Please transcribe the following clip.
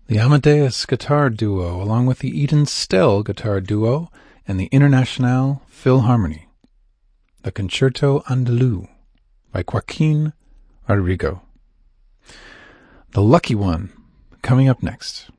the Amadeus Guitar Duo, along with the Eden Stell Guitar Duo and the Internationale Philharmonie. The Concerto Andalou by Joaquin Rodrigo. The Lucky One, coming up next.